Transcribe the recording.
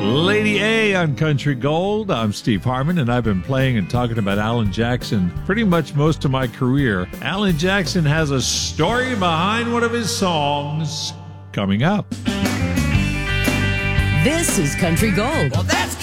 Lady A on Country Gold. I'm Steve Harmon, and I've been playing and talking about Alan Jackson pretty much most of my career. Alan Jackson has a story behind one of his songs coming up. This is Country Gold. Well, that's